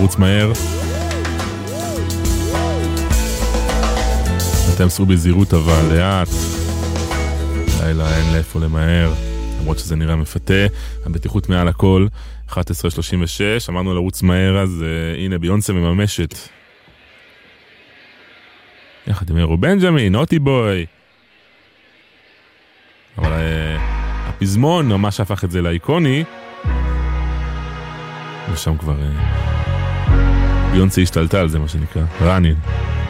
לרוץ מהר. אתם סעו בזהירות אבל לאט. לילה אין לאיפה למהר, למרות שזה נראה מפתה. הבטיחות מעל הכל. 11:36, אמרנו לרוץ מהר, אז הנה ביונסה מממשת. יחד עם אירו בנג'מין, נוטי בוי. אבל הפזמון ממש הפך את זה לאיקוני. ושם כבר ביונסה השתלטה על זה, מה שנקרא. רני.